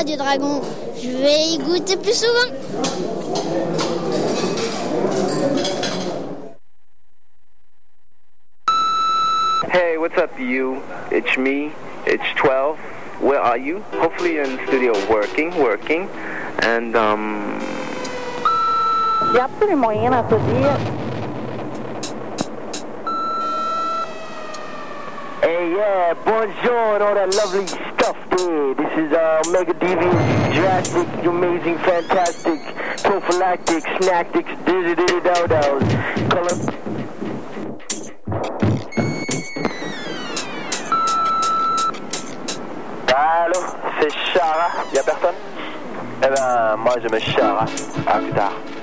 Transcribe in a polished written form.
Radio Dragon. Je vais y goûter plus souvent. Hey, what's up, you? It's me. It's 12. Where are you? Hopefully you're in the studio working. And, J'ai absolument rien à te dire. Hey, yeah, bonjour, all that lovely stuff there. This is Mega Deviant, Drastic, amazing, fantastic, prophylactic, snacktic, dizzy-dizzy-dow-dows. Color. Allô, c'est Chara, y'a personne? Eh ben, moi je me Chara. À plus tard.